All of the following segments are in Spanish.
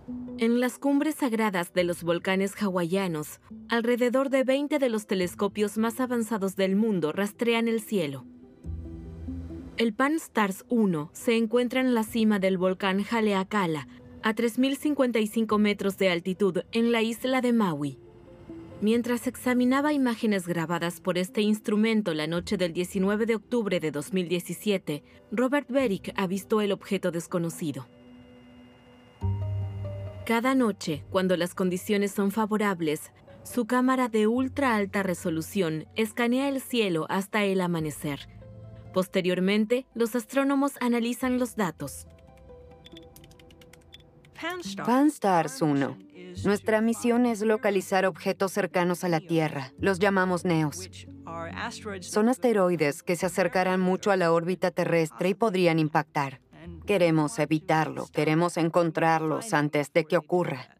En las cumbres sagradas de los volcanes hawaianos, alrededor de 20 de los telescopios más avanzados del mundo rastrean el cielo. El Pan-STARRS 1 se encuentra en la cima del volcán Haleakala, a 3.055 metros de altitud en la isla de Maui. Mientras examinaba imágenes grabadas por este instrumento la noche del 19 de octubre de 2017, Robert Beric avistó el objeto desconocido. Cada noche, cuando las condiciones son favorables, su cámara de ultra alta resolución escanea el cielo hasta el amanecer. Posteriormente, los astrónomos analizan los datos. Pan-STARRS 1. Nuestra misión es localizar objetos cercanos a la Tierra. Los llamamos NEOs. Son asteroides que se acercarán mucho a la órbita terrestre y podrían impactar. Queremos evitarlo, queremos encontrarlos antes de que ocurra.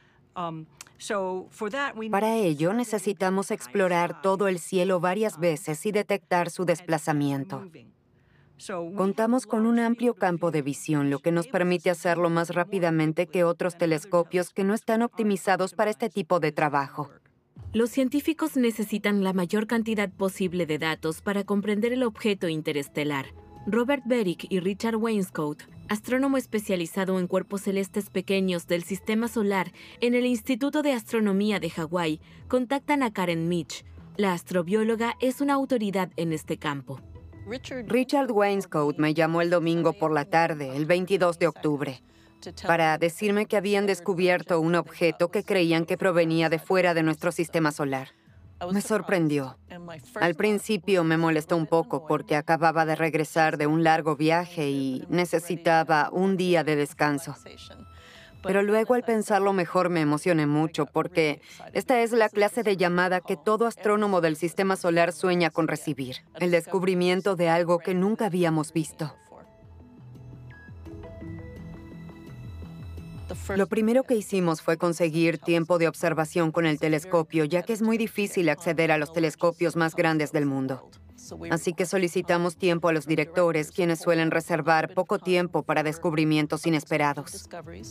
Para ello, necesitamos explorar todo el cielo varias veces y detectar su desplazamiento. Contamos con un amplio campo de visión, lo que nos permite hacerlo más rápidamente que otros telescopios que no están optimizados para este tipo de trabajo. Los científicos necesitan la mayor cantidad posible de datos para comprender el objeto interestelar. Robert Beric y Richard Wainscoat, astrónomo especializado en cuerpos celestes pequeños del Sistema Solar en el Instituto de Astronomía de Hawái, contactan a Karen Mitch. La astrobióloga es una autoridad en este campo. Richard Wainscoat me llamó el domingo por la tarde, el 22 de octubre, para decirme que habían descubierto un objeto que creían que provenía de fuera de nuestro sistema solar. Me sorprendió. Al principio me molestó un poco porque acababa de regresar de un largo viaje y necesitaba un día de descanso. Pero luego, al pensarlo mejor, me emocioné mucho porque esta es la clase de llamada que todo astrónomo del sistema solar sueña con recibir. El descubrimiento de algo que nunca habíamos visto. Lo primero que hicimos fue conseguir tiempo de observación con el telescopio, ya que es muy difícil acceder a los telescopios más grandes del mundo. Así que solicitamos tiempo a los directores, quienes suelen reservar poco tiempo para descubrimientos inesperados.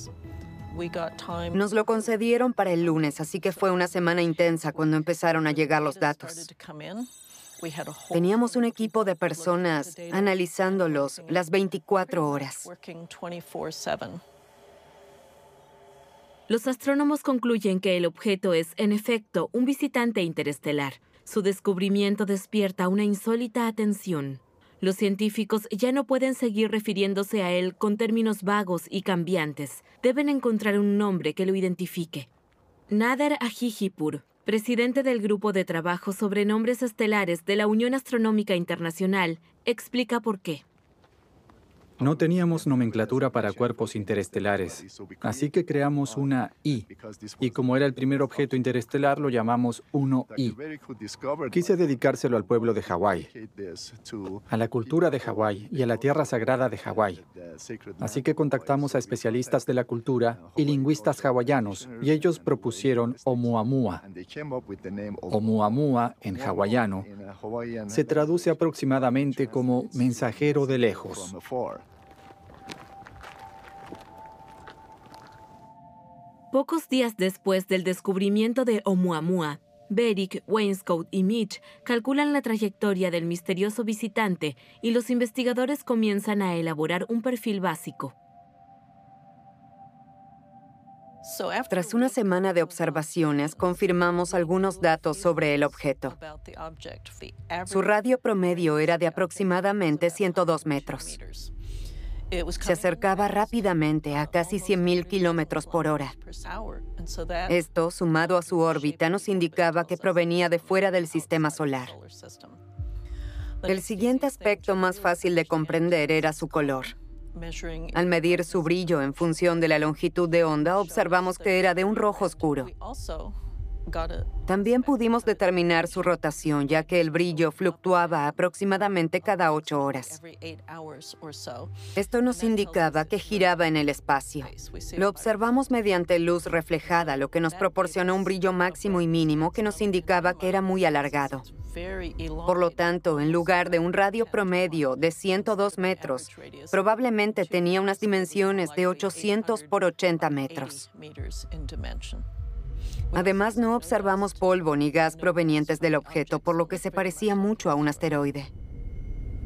Nos lo concedieron para el lunes, así que fue una semana intensa cuando empezaron a llegar los datos. Teníamos un equipo de personas analizándolos las 24 horas. Los astrónomos concluyen que el objeto es, en efecto, un visitante interestelar. Su descubrimiento despierta una insólita atención. Los científicos ya no pueden seguir refiriéndose a él con términos vagos y cambiantes. Deben encontrar un nombre que lo identifique. Nader Ajijipur, presidente del Grupo de Trabajo sobre Nombres Estelares de la Unión Astronómica Internacional, explica por qué. No teníamos nomenclatura para cuerpos interestelares, así que creamos una I, y como era el primer objeto interestelar, lo llamamos 1I. Quise dedicárselo al pueblo de Hawái, a la cultura de Hawái y a la tierra sagrada de Hawái. Así que contactamos a especialistas de la cultura y lingüistas hawaianos, y ellos propusieron Oumuamua. Oumuamua, en hawaiano, se traduce aproximadamente como mensajero de lejos. Pocos días después del descubrimiento de Oumuamua, Beric, Wainscoat y Mitch calculan la trayectoria del misterioso visitante y los investigadores comienzan a elaborar un perfil básico. Tras una semana de observaciones, confirmamos algunos datos sobre el objeto. Su radio promedio era de aproximadamente 102 metros. Se acercaba rápidamente a casi 100.000 kilómetros por hora. Esto, sumado a su órbita, nos indicaba que provenía de fuera del sistema solar. El siguiente aspecto más fácil de comprender era su color. Al medir su brillo en función de la longitud de onda, observamos que era de un rojo oscuro. También pudimos determinar su rotación, ya que el brillo fluctuaba aproximadamente cada 8 horas. Esto nos indicaba que giraba en el espacio. Lo observamos mediante luz reflejada, lo que nos proporcionó un brillo máximo y mínimo que nos indicaba que era muy alargado. Por lo tanto, en lugar de un radio promedio de 102 metros, probablemente tenía unas dimensiones de 800 por 80 metros. Además, no observamos polvo ni gas provenientes del objeto, por lo que se parecía mucho a un asteroide.